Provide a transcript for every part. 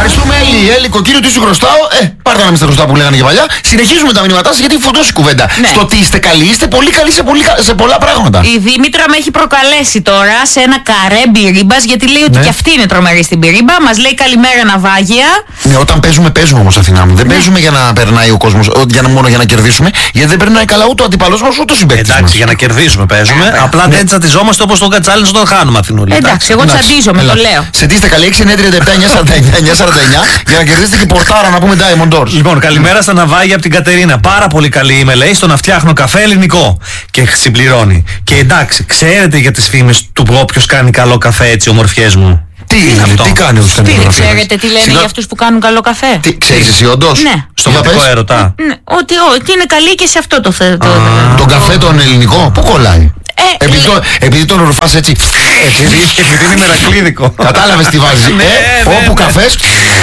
Ευχαριστούμε, Έλλη. Κοκκίνιο, τι σου χρωστάω. Πάρτε να μην στα χρωστάω που λέγανε και παλιά. Συνεχίζουμε τα μηνύματά σας γιατί φορτώσει η κουβέντα. Ναι. Στο ότι είστε καλοί, είστε πολύ καλοί σε πολλά πράγματα. Η Δήμητρα με έχει προκαλέσει τώρα σε ένα καρέ μπυρίμπας, γιατί λέει ότι Ναι. και αυτή είναι τρομερή στην μπυρίμπα. Μας λέει καλημέρα ναυάγια. Ναι, όταν παίζουμε όμως, Αθηνά μου. Δεν παίζουμε για να περνάει ο κόσμος, μόνο για να κερδίσουμε. Γιατί δεν περνάει καλά ούτε ο αντίπαλος μας ούτε ο συμπαίκτης μας. Εντάξει, για να κερδίσουμε παίζουμε. Απλά δεν τσατιζόμαστε όπως τον Κατσάλινς όταν χάνουμε, Αθηνούλη. Εντάξει, εγώ τσαντίζομαι, το λέω. Σε τι είστε καλοί, 6-9-37-949 για να κερδίσετε και πορτάρα να πούμε Diamond Doors. Λοιπόν, καλημέρα στα ναυάγια από την Κατερίνα. Πάρα πολύ καλή είμαι, λέει, στο να φτιάχνω καφέ ελληνικό. Και συμπληρώνει. Και εντάξει, ξέρετε για τις φήμες του όποιος κάνει καλό καφέ, έτσι, ομορφιές μου. Τι κάνει ο Τι ξέρετε τι λένε για αυτούς που κάνουν καλό καφέ? Ξέρεις εσύ όντως? Ναι. Στο μαθητικό έρωτα. Ναι, ότι είναι καλή και σε αυτό το θέμα. Τον καφέ τον ελληνικό, πού κολλάει? Επειδή τον ρουφάς έτσι. Επειδή είναι μερακλίδικο. Κατάλαβες τι βάζει. Όπου καφές.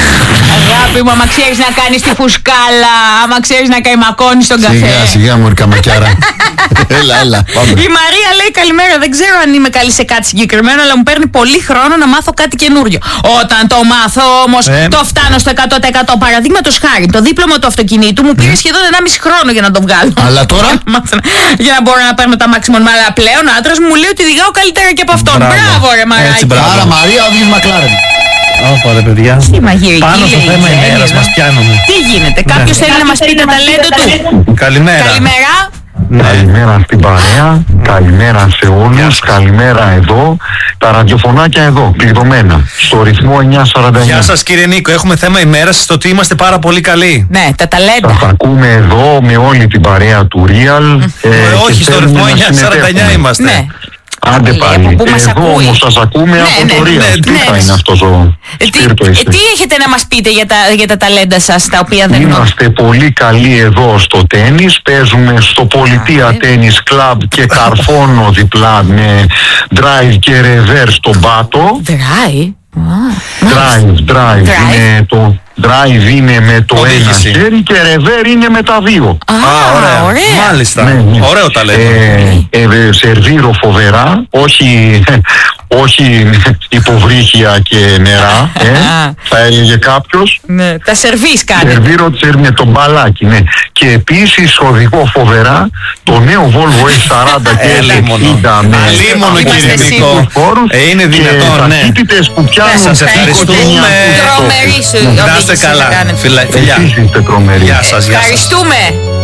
Αγάπη μου, άμα ξέρεις να κάνεις τη φουσκάλα, άμα ξέρεις να καημακώνεις τον καφέ. Σιγά μωρή καμακιάρα. Έλα, πάμε. Η Μαρία λέει καλημέρα, δεν ξέρω αν είμαι καλή σε κάτι συγκεκριμένο, αλλά μου παίρνει πολύ χρόνο να μάθω κάτι καινούριο. Όταν το μάθω όμως, το φτάνω στο 100%. Παραδείγματος χάρη, το δίπλωμα του αυτοκινήτου μου πήρε σχεδόν 1,5 χρόνο για να το βγάλω. Αλλά τώρα. Για να μπορώ να παίρνω τα maximum. Αλλά πλέον ο άντρας μου λέει ότι οδηγάω καλύτερα και από αυτόν. Μπράβο, ρε Μαράκι. Άρα Μαρία οδηγείς Μακλάρεν. Ωπα, παιδιά. Τι μαγειρική. Πάνω στο θέμα ημέρας μας πιάνουμε. Τι γίνεται, κάποιος θέλει να μας πει τα ταλέντα του? Καλημέρα. Καλημέρα. Καλημέρα στην παρέα, καλημέρα σε όλους, καλημέρα εδώ, τα ραδιοφωνάκια εδώ, κλειδωμένα, στο ρυθμό 949. Γεια σας κύριε Νίκο, έχουμε θέμα ημέρας στο ότι είμαστε πάρα πολύ καλοί. Ναι, τα ταλέντα. Σας ακούμε εδώ με όλη την παρέα του Real. Όχι, στο ρυθμό 949 είμαστε. Ναι. Άντε πάλι, Από πού μας εδώ ακούει. όμως σας ακούμε από το Real. Τι θα είναι αυτός ο σπίρτο Τι έχετε να μας πείτε για τα ταλέντα σας, τα οποία δεν γνωρίζω? Είμαστε πολύ καλοί εδώ στο τένις, παίζουμε στο Πολιτεία Τένις Κλαμπ και καρφώνω διπλά με drive και reverse στον πάτο. Drive. Drive είναι το drive είναι με το ένα Οδήγηση. χέρι και reverse είναι με τα δύο. Ωραία. Μάλιστα. Ναι. Ωραίο ταλέντο. Σερβίρω φοβερά, όχι υποβρύχια και νερά, θα έλεγε κάποιος. Ναι, τα σερβίς κάνετε. Σερβίρω με το μπαλάκι, ναι. Και επίσης οδηγώ φοβερά το νέο Volvo S40 και S60 με Αλίμονο κύριε Νίκο. Είναι δυνατόν, ναι. ταχύτητες που πιάνουν. Σας ευχαριστούμε. Τρομερή σου Να είστε καλά. Φιλιά. Εσείς είστε τρομεροί. Γεια σας. Ευχαριστούμε.